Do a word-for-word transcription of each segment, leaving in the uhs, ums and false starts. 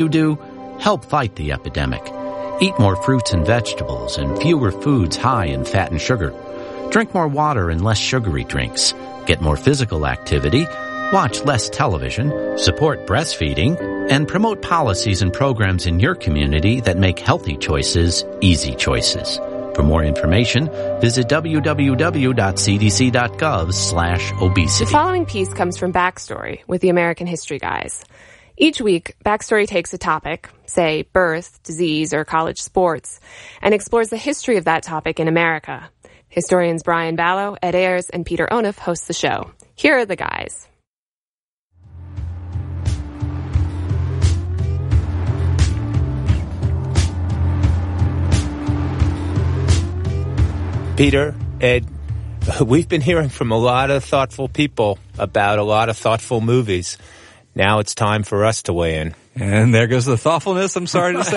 you do, help fight the epidemic. Eat more fruits and vegetables and fewer foods high in fat and sugar. Drink more water and less sugary drinks. Get more physical activity. Watch less television. Support breastfeeding. And promote policies and programs in your community that make healthy choices easy choices. For more information, visit w w w dot c d c dot gov slash obesity. The following piece comes from Backstory with the American History Guys. Each week, Backstory takes a topic, say birth, disease, or college sports, and explores the history of that topic in America. Historians Brian Ballo, Ed Ayers, and Peter Onuf host the show. Here are the guys. Peter, Ed, we've been hearing from a lot of thoughtful people about a lot of thoughtful movies. Now it's time for us to weigh in. And there goes the thoughtfulness, I'm sorry to say.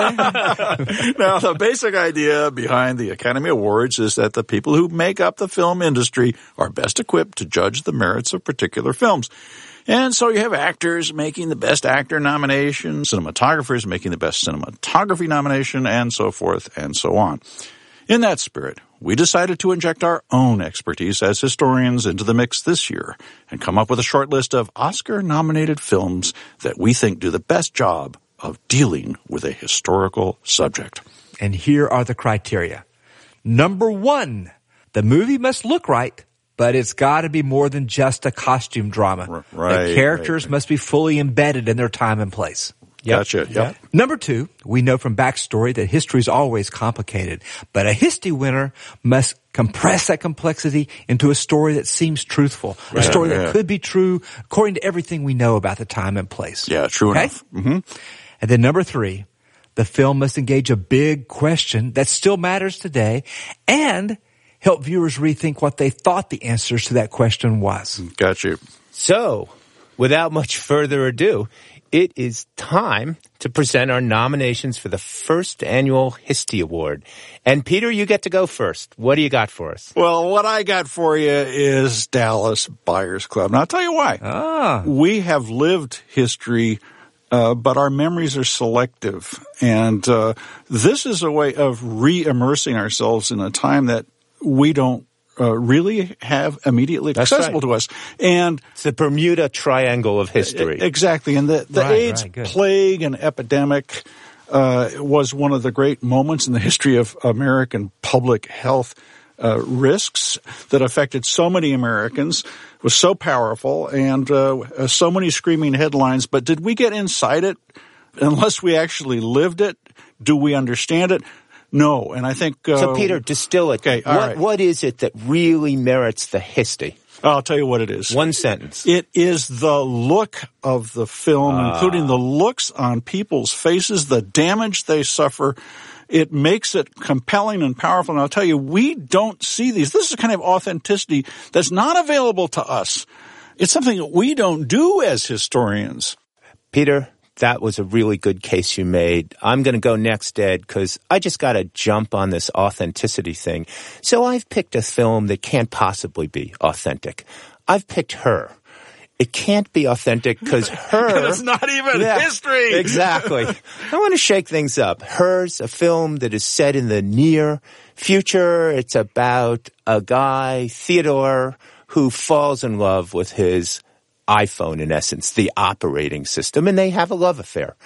Now, the basic idea behind the Academy Awards is that the people who make up the film industry are best equipped to judge the merits of particular films. And so you have actors making the Best Actor nomination, cinematographers making the Best Cinematography nomination, and so forth and so on. In that spirit, we decided to inject our own expertise as historians into the mix this year and come up with a short list of Oscar-nominated films that we think do the best job of dealing with a historical subject. And here are the criteria. Number one, the movie must look right, but it's got to be more than just a costume drama. Right. The characters right. must be fully embedded in their time and place. Yep. Gotcha. Yep. Yep. Number two, we know from Backstory that history is always complicated, but a history winner must compress that complexity into a story that seems truthful, right. a story yeah. that could be true according to everything we know about the time and place. Yeah, true okay? enough. Mm-hmm. And then number three, the film must engage a big question that still matters today and help viewers rethink what they thought the answers to that question was. Got you. So, without much further ado, it is time to present our nominations for the first annual Histy Award. And Peter, you get to go first. What do you got for us? Well, what I got for you is Dallas Buyers Club. And I'll tell you why. Ah. We have lived history, uh, but our memories are selective. And uh, this is a way of re-immersing ourselves in a time that we don't Uh, really have immediately That's accessible right. to us. And it's the Bermuda Triangle of history. Exactly. And the, the right, AIDS right, plague and epidemic uh, was one of the great moments in the history of American public health uh, risks that affected so many Americans, was so powerful, and uh, so many screaming headlines. But did we get inside it? Unless we actually lived it, do we understand it? No, and I think... Uh, so, Peter, distill it. Okay, all what, right. What is it that really merits the Histy? I'll tell you what it is. One sentence. It is the look of the film, ah. including the looks on people's faces, the damage they suffer. It makes it compelling and powerful. And I'll tell you, we don't see these. This is a kind of authenticity that's not available to us. It's something that we don't do as historians. Peter, that was a really good case you made. I'm going to go next, Ed, because I just got to jump on this authenticity thing. So I've picked a film that can't possibly be authentic. I've picked Her. It can't be authentic because Her... It's not even yeah, history. Exactly. I want to shake things up. Her's a film that is set in the near future. It's about a guy, Theodore, who falls in love with his iPhone, in essence, the operating system, and they have a love affair.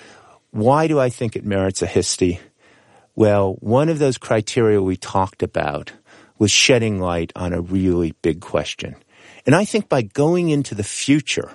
Why do I think it merits a Histy? Well, one of those criteria we talked about was shedding light on a really big question. And I think by going into the future,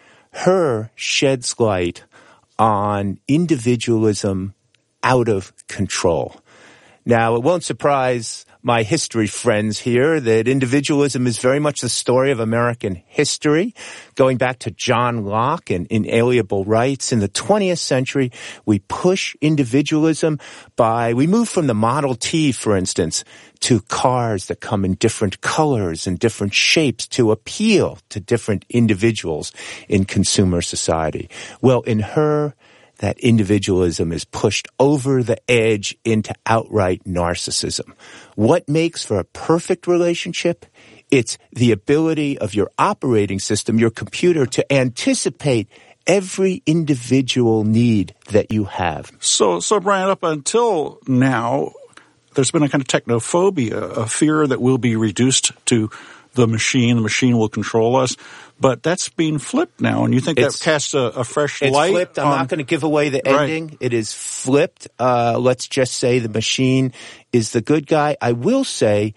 Her sheds light on individualism out of control. Now, it won't surprise my history friends here that individualism is very much the story of American history. Going back to John Locke and Inalienable Rights, in the twentieth century, we push individualism by, we move from the Model T, for instance, to cars that come in different colors and different shapes to appeal to different individuals in consumer society. Well, in Her, that individualism is pushed over the edge into outright narcissism. What makes for a perfect relationship? It's the ability of your operating system, your computer, to anticipate every individual need that you have. So, so Brian, up until now, there's been a kind of technophobia, a fear that we'll be reduced to the machine, the machine will control us. But that's being flipped now, and you think It's- that casts a, a fresh It's light flipped. I'm on- not going to give away the Right. ending. It is flipped. Uh, let's just say the machine is the good guy. I will say,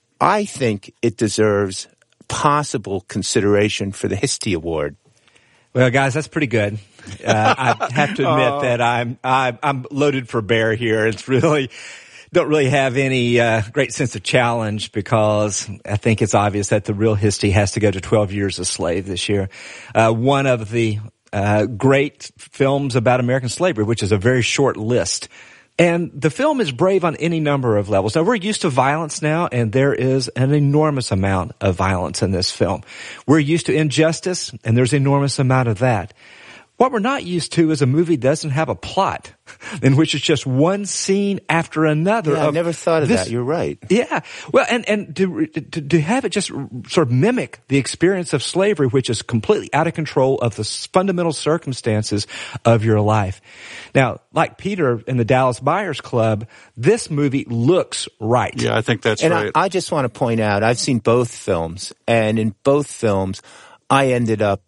I think it deserves possible consideration for the Histy Award. Well, guys, that's pretty good. Uh, I have to admit that I'm, I'm I'm loaded for bear here. It's really don't really have any uh, great sense of challenge because I think it's obvious that the real Histy has to go to twelve Years a Slave this year. Uh, one of the uh, great films about American slavery, which is a very short list. And the film is brave on any number of levels. Now, we're used to violence now, and there is an enormous amount of violence in this film. We're used to injustice, and there's an enormous amount of that. What we're not used to is a movie doesn't have a plot in which it's just one scene after another. Yeah, I of never thought of this- that. You're right. Yeah. Well, and, and to, to, to have it just sort of mimic the experience of slavery, which is completely out of control of the fundamental circumstances of your life. Now, like Peter in the Dallas Buyers Club, this movie looks right. Yeah, I think that's And right. I, I just want to point out, I've seen both films, and in both films, I ended up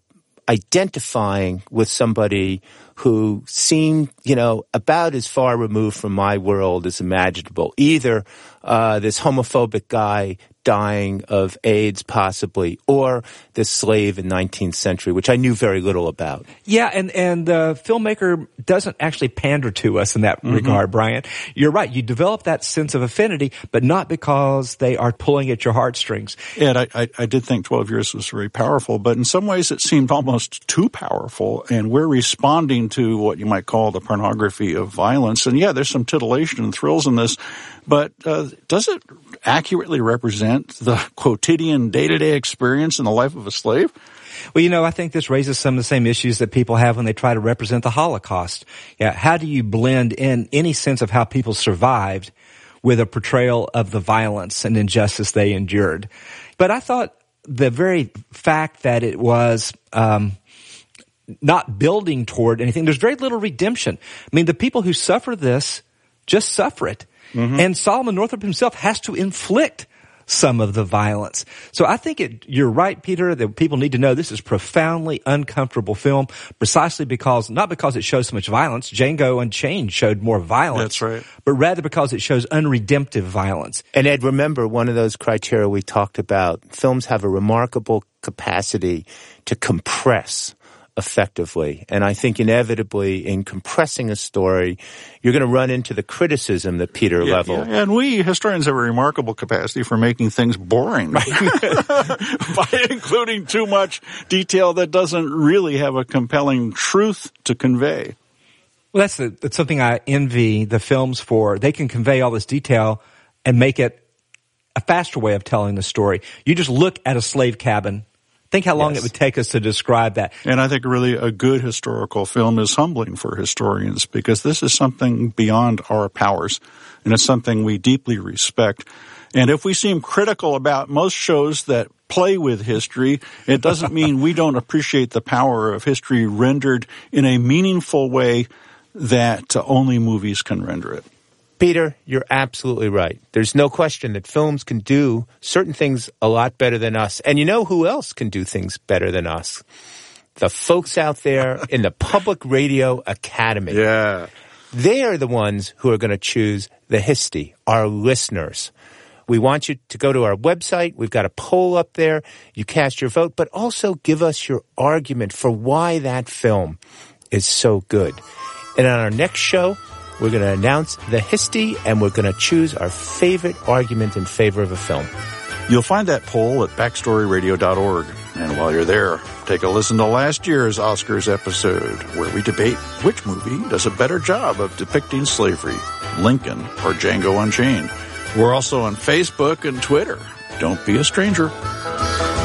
identifying with somebody who seemed, you know, about as far removed from my world as imaginable. Either uh, this homophobic guy dying of AIDS, possibly, or this slave in nineteenth century, which I knew very little about. Yeah, and, and the filmmaker doesn't actually pander to us in that regard, Brian. You're right. You develop that sense of affinity, but not because they are pulling at your heartstrings. Ed, I, I, I did think twelve Years was very powerful, but in some ways it seemed almost too powerful, and we're responding to what you might call the pornography of violence. And yeah, there's some titillation and thrills in this, but uh, does it accurately represent the quotidian day-to-day experience in the life of a slave? Well, you know, I think this raises some of the same issues that people have when they try to represent the Holocaust. Yeah, how do you blend in any sense of how people survived with a portrayal of the violence and injustice they endured? But I thought the very fact that it was um, not building toward anything, there's very little redemption. I mean, the people who suffer this just suffer it. Mm-hmm. And Solomon Northup himself has to inflict some of the violence. So I think it, you're right, Peter, that people need to know this is profoundly uncomfortable film precisely because, not because it shows so much violence. Django Unchained showed more violence. That's right. But rather because it shows unredemptive violence. And Ed, remember one of those criteria we talked about, films have a remarkable capacity to compress effectively. And I think inevitably in compressing a story, you're going to run into the criticism that Peter Yeah, leveled. yeah, and we historians have a remarkable capacity for making things boring by including too much detail that doesn't really have a compelling truth to convey. Well, that's, the, that's something I envy the films for. They can convey all this detail and make it a faster way of telling the story. You just look at a slave cabin. Think how long Yes. it would take us to describe that. And I think really a good historical film is humbling for historians because this is something beyond our powers, and it's something we deeply respect. And if we seem critical about most shows that play with history, it doesn't mean we don't appreciate the power of history rendered in a meaningful way that only movies can render it. Peter, you're absolutely right. There's no question that films can do certain things a lot better than us. And you know who else can do things better than us? The folks out there in the Public Radio Academy. Yeah. They are the ones who are going to choose the Histy, our listeners. We want you to go to our website. We've got a poll up there. You cast your vote, but also give us your argument for why that film is so good. And on our next show, we're going to announce the Histy, and we're going to choose our favorite argument in favor of a film. You'll find that poll at backstory radio dot org. And while you're there, take a listen to last year's Oscars episode, where we debate which movie does a better job of depicting slavery, Lincoln or Django Unchained. We're also on Facebook and Twitter. Don't be a stranger.